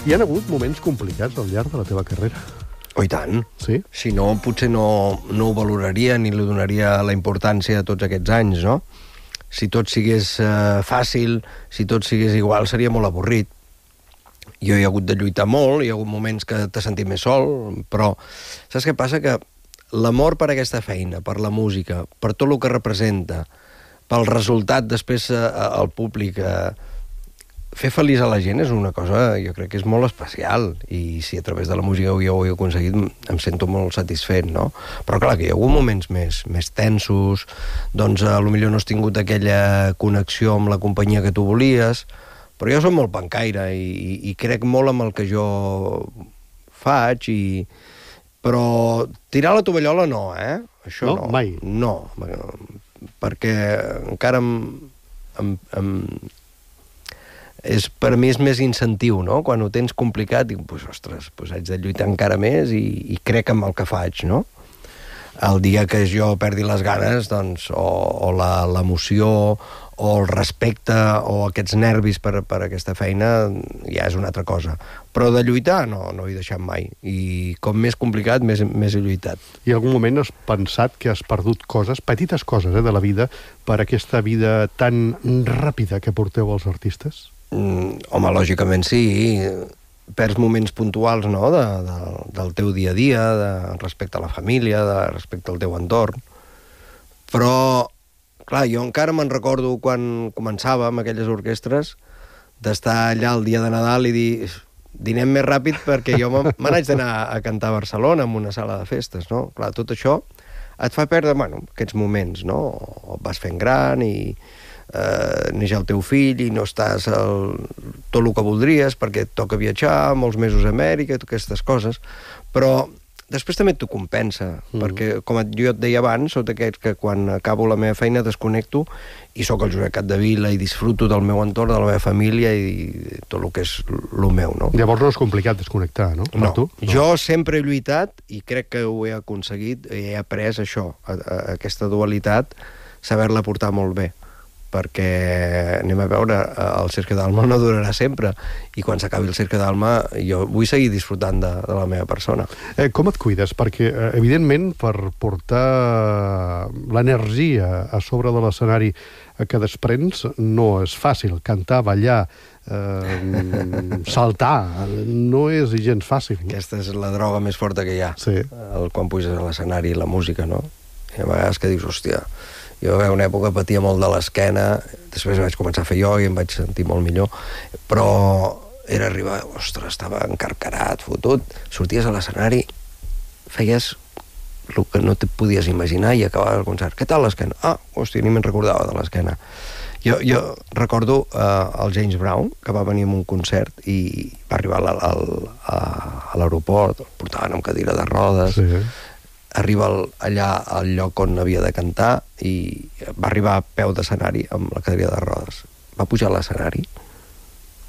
Hi ha hagut moments complicats al llarg de la teva carrera? Oh, i tant. Sí? Si no, potser no ho valoraria ni li donaria la importància a tots aquests anys, no? Si tot sigués fàcil, si tot sigués igual, seria molt avorrit. Jo he hagut de lluitar molt, hi ha hagut moments que t'has sentit més sol, però saps què passa? Que l'amor per aquesta feina, per la música, per tot el que representa, pel resultat després al públic, fer feliç a la gent és una cosa, jo crec que és molt especial, i si a través de la música jo ho he aconseguit, em sento molt satisfet, no? Però clar, que hi ha hagut moments més tensos, doncs potser no has tingut aquella connexió amb la companyia que tu volies, però jo soc molt pencaire i crec molt en el que jo faig, però tirar la tovallola no, Això no. Mai? No, perquè encara per mi és més incentiu, no? Quan ho tens complicat, dic, ostres, haig de lluitar encara més i crec en el que faig, no? El dia que jo perdi les ganes, doncs, o l'emoció, o el respecte, o aquests nervis per aquesta feina, ja és una altra cosa. Però de lluitar, no he deixat mai. I com més complicat, més he lluitat. I en algun moment has pensat que has perdut coses, petites coses, de la vida, per aquesta vida tan ràpida que porteu els artistes? Home, lògicament sí. Perds moments puntuals, no?, del teu dia a dia, respecte a la família, respecte al teu entorn. Però, clar, jo encara me'n recordo quan començava amb aquelles orquestres d'estar allà el dia de Nadal i dir dinem més ràpid perquè jo me n'haig d'anar a cantar a Barcelona en una sala de festes, no? Clar, tot això et fa perdre, aquests moments, no? O et vas fent gran i neix el teu fill i no estàs tot el que voldries perquè et toca viatjar molts mesos a Amèrica, aquestes coses, però després també t'ho compensa, perquè, com jo et deia abans, sóc d'aquests que quan acabo la meva feina desconnecto i sóc el Josep Capdevila i disfruto del meu entorn, de la meva família i tot el que és el meu, no? Llavors no és complicat desconnectar, no? No, jo sempre he lluitat i crec que ho he aconseguit, he après això, aquesta dualitat, saber-la portar molt bé, perquè anem a veure, el Cercle d'Alma no durarà sempre, i quan s'acabi el Cercle d'Alma jo vull seguir disfrutant de la meva persona. Com et cuides? Perquè, evidentment, per portar l'energia a sobre de l'escenari que desprens no és fàcil. Cantar, ballar, saltar, no és gens fàcil. Aquesta és la droga més forta que hi ha, sí. Quan puges a l'escenari, la música, no? I a vegades que dius, hòstia, jo a una època patia molt de l'esquena, després vaig començar a fer ioga i em vaig sentir molt millor, però era arribar, ostres, estava encarcarat, fotut, sorties a l'escenari, feies el que no te podies imaginar i acabava el concert. Què tal l'esquena? Hòstia, ni me'n recordava de l'esquena. Jo recordo el James Brown, que va venir a un concert i va arribar a l'aeroport, el portaven amb cadira de rodes, sí. Arriba allà al lloc on havia de cantar i va arribar a peu d'escenari amb la cadira de rodes. Va pujar a l'escenari